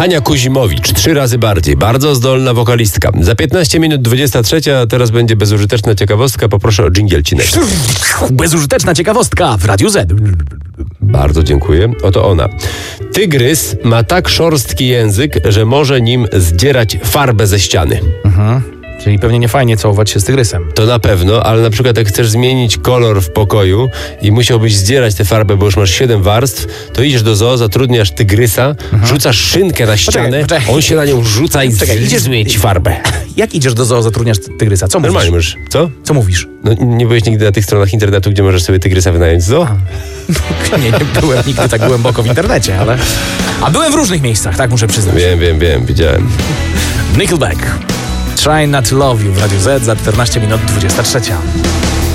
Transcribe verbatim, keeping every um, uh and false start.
Hania Kuzimowicz, trzy razy bardziej. Bardzo zdolna wokalistka. Za piętnaście minut dwudziesta trzecia, a teraz będzie bezużyteczna ciekawostka. Poproszę o dżingiel cinek. Bezużyteczna ciekawostka w Radiu Z. Bardzo dziękuję. Oto ona. Tygrys ma tak szorstki język, że może nim zdzierać farbę ze ściany. Mhm. Czyli pewnie nie fajnie całować się z tygrysem. To na pewno, ale na przykład jak chcesz zmienić kolor w pokoju i musiałbyś zdzierać tę farbę, bo już masz siedem warstw, to idziesz do zoo, zatrudniasz tygrysa, mhm. rzucasz szynkę na ścianę, poczekaj, poczekaj. on się na nią rzuca i zlizuje ci farbę. Jak idziesz do zoo, zatrudniasz tygrysa? Co mówisz? Normalnie możesz. Co? Co mówisz? No, nie byłeś nigdy na tych stronach internetu, gdzie możesz sobie tygrysa wynająć zoo? Nie, nie byłem nigdy tak głęboko w internecie, ale... A byłem w różnych miejscach, tak muszę przyznać. Wiem, wiem, wiem, widziałem. Nickelback. Try Not To Love You w Radiu Z za czternaście minut dwudziesta trzecia.